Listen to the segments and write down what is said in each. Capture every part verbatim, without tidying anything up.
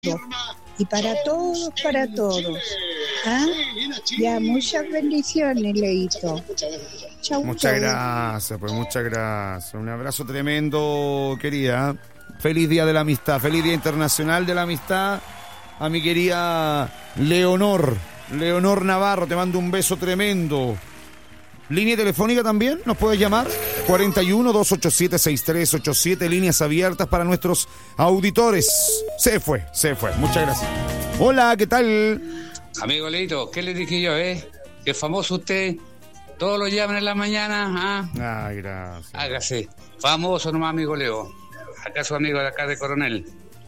Y para todos, para todos. ¿Ah? Ya, muchas bendiciones, Leito. Chau, muchas chau. gracias, pues muchas gracias. Un abrazo tremendo, querida. Feliz Día de la Amistad, feliz Día Internacional de la Amistad a mi querida Leonor, Leonor Navarro, te mando un beso tremendo. Línea telefónica también, nos puedes llamar, cuarenta y uno, doscientos ochenta y siete, sesenta y tres ochenta y siete, líneas abiertas para nuestros auditores. Se fue, se fue, muchas gracias. Hola, ¿qué tal? Amigo Leito, ¿qué le dije yo, eh? Que famoso usted, todos lo llaman en la mañana, ¿ah? Ay, gracias. Hágase, famoso nomás, amigo Leo. Acá su amigo de acá de Coronel.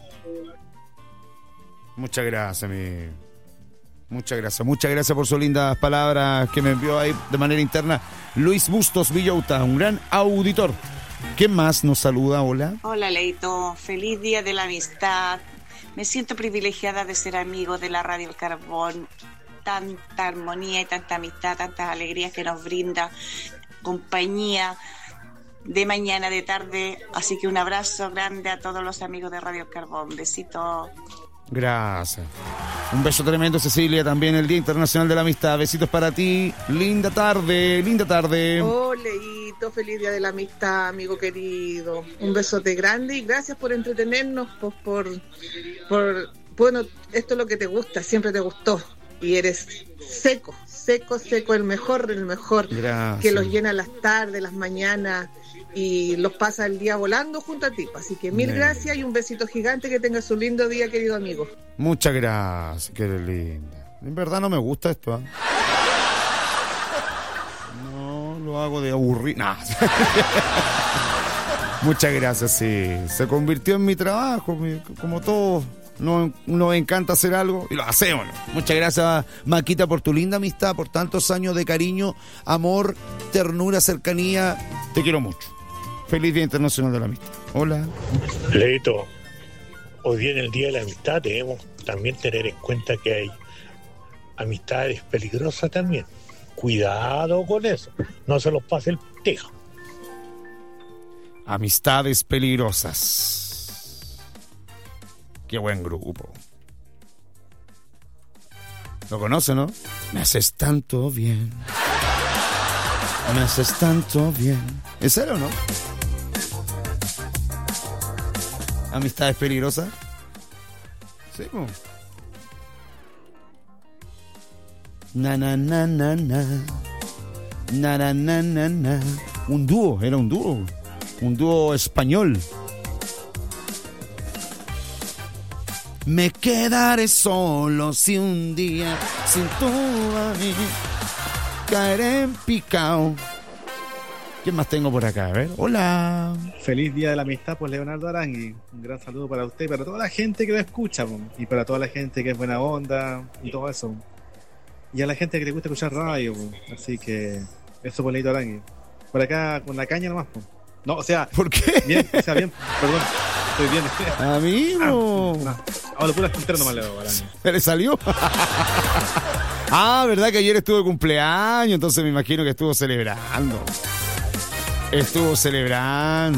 Muchas gracias, mi... Muchas gracias, muchas gracias por sus lindas palabras que me envió ahí de manera interna Luis Bustos Villauta, un gran auditor. ¿Quién más nos saluda? Hola. Hola, Leito, feliz Día de la Amistad. Me siento privilegiada de ser amigo de la Radio El Carbón. Tanta armonía y tanta amistad, tantas alegrías que nos brinda, compañía de mañana, de tarde. Así que un abrazo grande a todos los amigos de Radio El Carbón. Besitos. Gracias. Un beso tremendo, Cecilia, también el Día Internacional de la Amistad. Besitos para ti. Linda tarde, linda tarde. Oh, Leito, feliz Día de la Amistad, amigo querido. Un besote grande y gracias por entretenernos, por, por, por, bueno, esto es lo que te gusta, siempre te gustó. Y eres seco, seco, seco, el mejor, el mejor. Gracias. Que los llena las tardes, las mañanas y los pasa el día volando junto a ti. Así que mil Bien. gracias y un besito gigante, que tengas un lindo día, querido amigo. Muchas gracias, qué linda. En verdad no me gusta esto, ¿eh? No, lo hago de aburrir. Nah. Muchas gracias, sí. Se convirtió en mi trabajo, como todo. Nos, nos encanta hacer algo y lo hacemos. Muchas gracias, Maquita, por tu linda amistad, por tantos años de cariño, amor, ternura, cercanía. Te quiero mucho. Feliz Día Internacional de la Amistad. Hola. Leito, hoy día en el Día de la Amistad debemos también tener en cuenta que hay amistades peligrosas también. Cuidado con eso, no se los pase el tejo. Amistades peligrosas. Qué buen grupo. ¿Lo conoce, no? Me haces tanto bien. Me haces tanto bien. ¿En serio o no? ¿Amistades peligrosas? Sí, po. Na, na, na, na, na. Na, na, na, na, na. Un dúo, era un dúo. Un dúo español. Me quedaré solo si un día sin tú a mí caeré en picao. ¿Quién más tengo por acá? A ver, hola. Feliz Día de la Amistad por Leonardo Arangui. Un gran saludo para usted y para toda la gente que lo escucha, po. Y para toda la gente que es buena onda y todo eso. Y a la gente que le gusta escuchar radio, po. Así que eso por Leonardo Arangui. Por acá con la caña nomás, po. No, o sea... ¿Por qué? Bien, o sea, bien, perdón. Estoy bien. Amigo. Ah, no. Ahora pura puntero nomás le doy, Arangui. ¿Se le salió? Ah, ¿verdad que ayer estuvo de cumpleaños? Entonces me imagino que estuvo celebrando. Estuvo celebrando.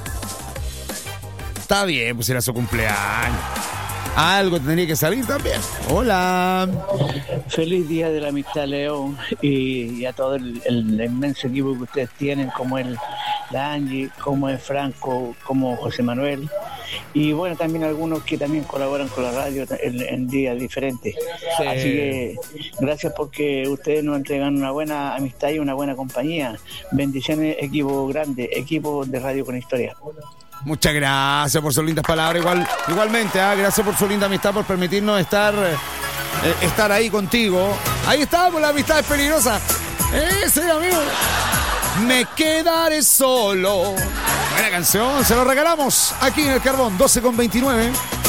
Está bien, pues era su cumpleaños. Algo tendría que salir también. Hola. Feliz Día de la Amistad, Leo, y, y a todo el, el inmenso equipo que ustedes tienen, como el, la Angie, como es Franco, como José Manuel, y bueno, también algunos que también colaboran con la radio en, en días diferentes. Sí. Así que gracias porque ustedes nos entregan una buena amistad y una buena compañía. Bendiciones, equipo grande, equipo de Radio con Historia. Muchas gracias por sus lindas palabras. Igual, igualmente, ¿eh? Gracias por su linda amistad, por permitirnos estar, eh, estar ahí contigo. Ahí estamos, la amistad es peligrosa. Ese, amigo. Me quedaré solo. Buena canción, se lo regalamos aquí en El Carbón, doce con veintinueve.